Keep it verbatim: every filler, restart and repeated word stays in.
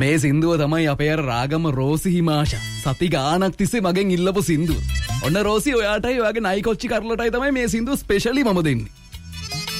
මේ සින්දුව තමයි අපේ අර රාගම රෝසි හිමාෂා සති ගානක් තිස්සේ මගෙන් ඉල්ලපු සින්දුව. ඔන්න රෝසි ඔයාටයි ඔයාගේ නයි කොච්චි කරලටයි තමයි මේ සින්දුව ස්පෙෂලි මම දෙන්නේ.